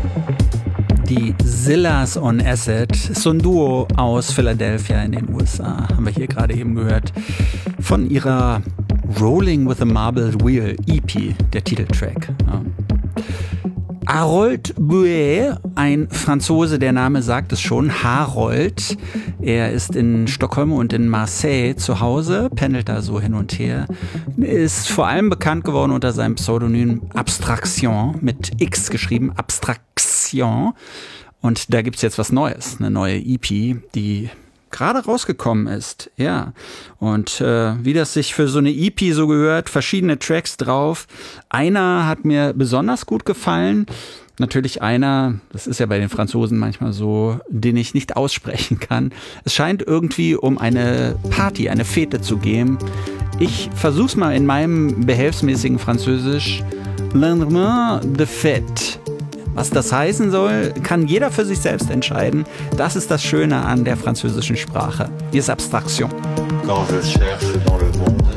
Die Zillas on Acid ist so ein Duo aus Philadelphia in den USA. Haben wir hier gerade eben gehört. Von ihrer Rolling with a Marble Wheel EP, der Titeltrack. Ja. Harold Buet, ein Franzose, der Name sagt es schon, Harold. Er ist in Stockholm und in Marseille zu Hause, pendelt da so hin und her. Ist vor allem bekannt geworden unter seinem Pseudonym Abstraction, mit X geschrieben, Abstraction. Und da gibt's jetzt was Neues, eine neue EP, die gerade rausgekommen ist, ja. Und wie das sich für so eine EP so gehört, verschiedene Tracks drauf. Einer hat mir besonders gut gefallen. Natürlich einer, das ist ja bei den Franzosen manchmal so, den ich nicht aussprechen kann. Es scheint irgendwie um eine Party, eine Fete zu gehen. Ich versuch's mal in meinem behelfsmäßigen Französisch. Lendemain de fête. Was das heißen soll, kann jeder für sich selbst entscheiden. Das ist das Schöne an der französischen Sprache. Die ist Abstraktion. Quand je cherche dans le monde